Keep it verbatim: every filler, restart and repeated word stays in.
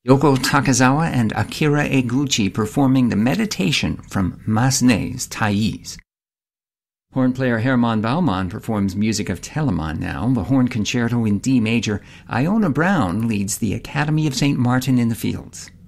Yoko Takazawa and Akira Eguchi performing the meditation from Massenet's Thais. Horn player Hermann Baumann performs music of Telemann now. The Horn Concerto in D major. Iona Brown leads the Academy of Saint Martin in the Fields.